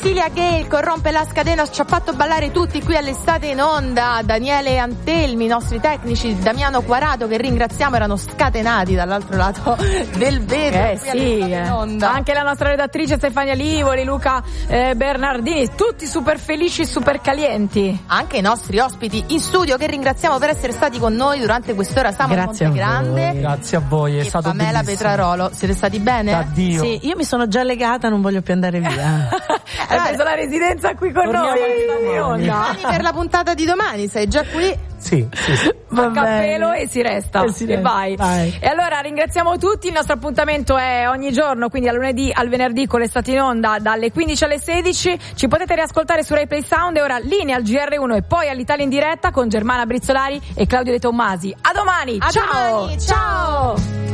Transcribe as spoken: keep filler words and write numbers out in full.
Cecilia Gale corrompe la scatena, ci ha fatto ballare tutti qui all'estate in onda. Daniele Antelmi, i nostri tecnici, Damiano Quarato, che ringraziamo, erano scatenati dall'altro lato del vetro. Eh sì, eh. Anche la nostra redattrice Stefania Livoli, Luca eh, Bernardini, tutti super felici, super calienti. Anche i nostri ospiti in studio, che ringraziamo per essere stati con noi durante quest'ora. Samuel Montegrande, grazie a voi, è e stato Pamela bellissimo. Petrarolo. Siete stati bene? Addio. Sì, io mi sono già legata, non voglio più andare via. Hai preso la residenza qui con Torniamo noi. Domani per la puntata di domani, sei già qui? Sì, sì, sì. A cappello e si resta e, si e resta. vai. vai e allora ringraziamo tutti. Il nostro appuntamento è ogni giorno, quindi dal lunedì al venerdì con l'estate in onda dalle quindici alle sedici. Ci potete riascoltare su RaiPlay Sound e ora linea al G R uno e poi all'Italia in diretta con Germana Brizzolari e Claudio De Tommasi. A domani. A ciao domani, ciao.